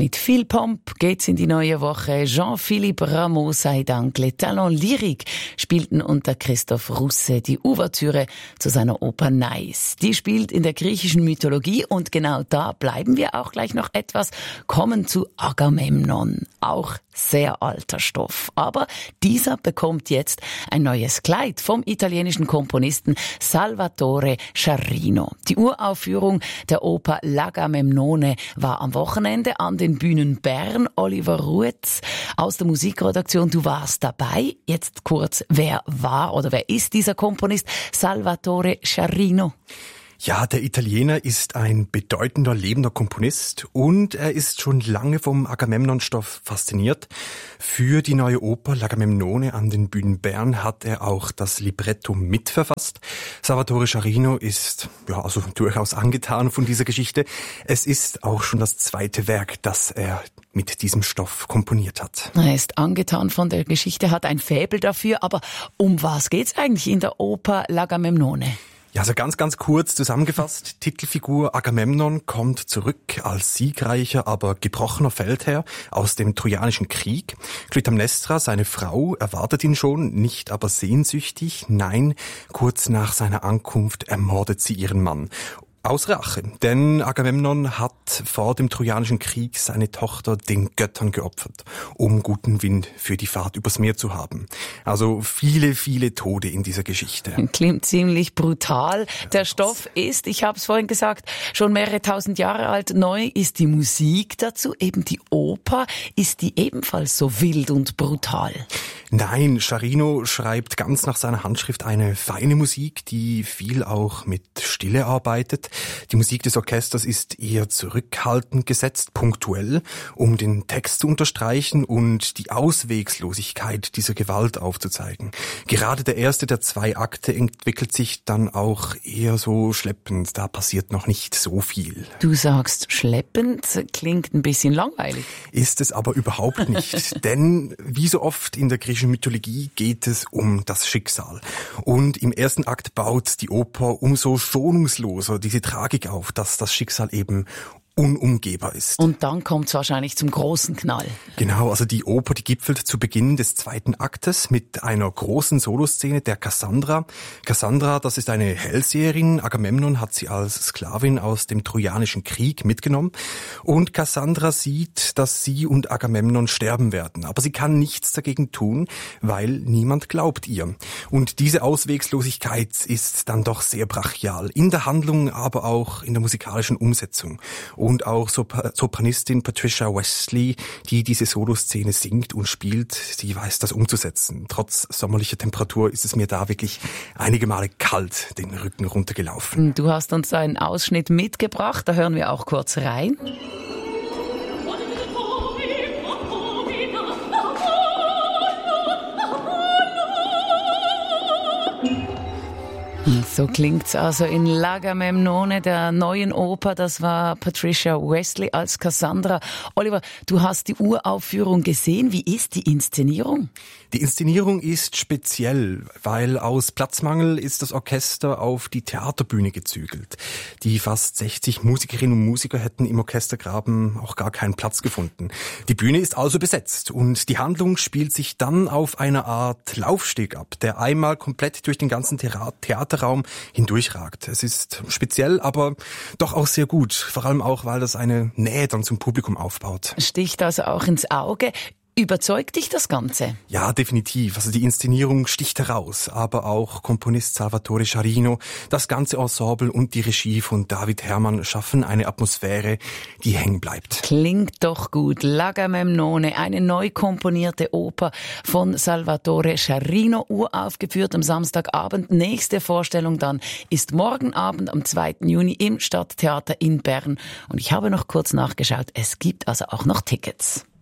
mit viel Pomp geht's in die neue Woche. Jean-Philippe Rameau sei Dank, Les Talents Lyriques spielten unter Christoph Russe die Ouvertüre zu seiner Oper Nais. Die spielt in der griechischen Mythologie und genau da bleiben wir auch gleich noch etwas, kommen zu Agamemnon. Auch sehr alter Stoff. Aber dieser bekommt jetzt ein neues Kleid vom italienischen Komponisten Salvatore Sciarrino. Die Uraufführung der Oper L'Agamemnone war am Wochenende an den Bühnen Bern. Oliver Ruetz aus der Musikredaktion, du warst dabei. Jetzt kurz, wer war oder wer ist dieser Komponist Salvatore Sciarrino? Ja, der Italiener ist ein bedeutender lebender Komponist und er ist schon lange vom Agamemnon-Stoff fasziniert. Für die neue Oper L'Agamemnone an den Bühnen Bern hat er auch das Libretto mitverfasst. Salvatore Sciarrino ist also durchaus angetan von dieser Geschichte. Es ist auch schon das zweite Werk, das er mit diesem Stoff komponiert hat. Er ist angetan von der Geschichte, hat ein Faible dafür, aber um was geht's eigentlich in der Oper L'Agamemnone? Ja, also ganz kurz zusammengefasst. Titelfigur Agamemnon kommt zurück als siegreicher, aber gebrochener Feldherr aus dem Trojanischen Krieg. Clytemnestra, seine Frau, erwartet ihn schon, nicht aber sehnsüchtig. Nein, kurz nach seiner Ankunft ermordet sie ihren Mann. Aus Rache, denn Agamemnon hat vor dem Trojanischen Krieg seine Tochter den Göttern geopfert, um guten Wind für die Fahrt übers Meer zu haben. Also viele Tode in dieser Geschichte. Klingt ziemlich brutal. Der Stoff ist, ich habe es vorhin gesagt, schon mehrere tausend Jahre alt. Neu ist die Musik dazu, eben die Oper. Ist die ebenfalls so wild und brutal? Nein, Sciarrino schreibt ganz nach seiner Handschrift eine feine Musik, die viel auch mit Stille arbeitet. Die Musik des Orchesters ist eher zurückhaltend gesetzt, punktuell, um den Text zu unterstreichen und die Auswegslosigkeit dieser Gewalt aufzuzeigen. Gerade der erste der zwei Akte entwickelt sich dann auch eher so schleppend. Da passiert noch nicht so viel. Du sagst schleppend, klingt ein bisschen langweilig. Ist es aber überhaupt nicht, denn wie so oft in der griechischen Mythologie geht es um das Schicksal. Und im ersten Akt baut die Oper umso schonungsloser diese Tragik auf, dass das Schicksal eben unumgehbar ist. Und dann kommt es wahrscheinlich zum großen Knall. Genau, also die Oper, die gipfelt zu Beginn des zweiten Aktes mit einer großen Soloszene der Kassandra. Kassandra, das ist eine Hellseherin. Agamemnon hat sie als Sklavin aus dem Trojanischen Krieg mitgenommen. Und Kassandra sieht, dass sie und Agamemnon sterben werden. Aber sie kann nichts dagegen tun, weil niemand glaubt ihr. Und diese Auswegslosigkeit ist dann doch sehr brachial. In der Handlung, aber auch in der musikalischen Umsetzung. Und auch Sopranistin Patricia Wesley, die diese Soloszene singt und spielt, sie weiß das umzusetzen. Trotz sommerlicher Temperatur ist es mir da wirklich einige Male kalt den Rücken runtergelaufen. Du hast uns einen Ausschnitt mitgebracht, da hören wir auch kurz rein. So klingt's also in L'Agamemnone, der neuen Oper. Das war Patricia Wesley als Cassandra. Oliver, du hast die Uraufführung gesehen. Wie ist die Inszenierung? Die Inszenierung ist speziell, weil aus Platzmangel ist das Orchester auf die Theaterbühne gezügelt. Die fast 60 Musikerinnen und Musiker hätten im Orchestergraben auch gar keinen Platz gefunden. Die Bühne ist also besetzt und die Handlung spielt sich dann auf einer Art Laufsteg ab, der einmal komplett durch den ganzen Theaterraum hindurchragt. Es ist speziell, aber doch auch sehr gut. Vor allem auch, weil das eine Nähe dann zum Publikum aufbaut. Sticht also auch ins Auge. Überzeugt dich das Ganze? Ja, definitiv. Also die Inszenierung sticht heraus, aber auch Komponist Salvatore Sciarrino, das ganze Ensemble und die Regie von David Herrmann schaffen eine Atmosphäre, die hängen bleibt. Klingt doch gut. L'Agamemnone, eine neu komponierte Oper von Salvatore Sciarrino, uraufgeführt am Samstagabend. Nächste Vorstellung dann ist morgen Abend am 2. Juni im Stadttheater in Bern. Und ich habe noch kurz nachgeschaut, es gibt also auch noch Tickets.